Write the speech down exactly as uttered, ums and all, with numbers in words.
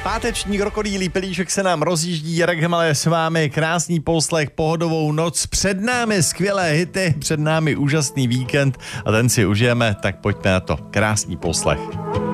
Páteční krokodýlí pelíšek se nám rozjíždí, Jarek Hemel je s vámi, krásný poslech, pohodovou noc, před námi skvělé hity, před námi úžasný víkend a ten si užijeme, tak pojďme na to, krásný poslech.